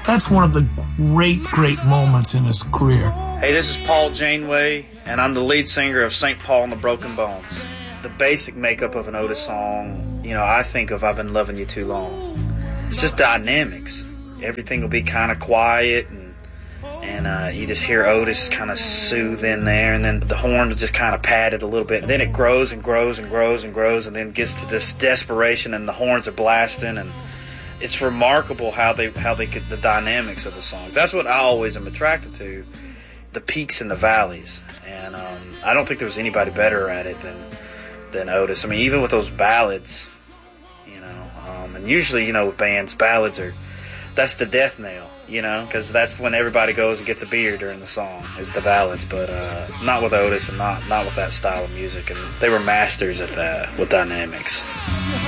That's one of the great moments in his career. Hey, this is Paul Janeway, and I'm the lead singer of St. Paul and the Broken Bones. The basic makeup of an Otis song, I think of I've Been Loving You Too Long. It's just dynamics. Everything will be kind of quiet, and you just hear Otis kind of soothe in there, and then the horn will just kind of pad it a little bit, and then it grows and grows and grows and grows, and then gets to this desperation, and the horns are blasting, and it's remarkable how they could, the dynamics of the songs. That's what I always am attracted to, the peaks and the valleys, and I don't think there was anybody better at it than Otis. I mean, even with those ballads, and usually, with bands, ballads that's the death knell, because that's when everybody goes and gets a beer during the song, is the ballads, but not with Otis and not with that style of music, and they were masters at that, with dynamics.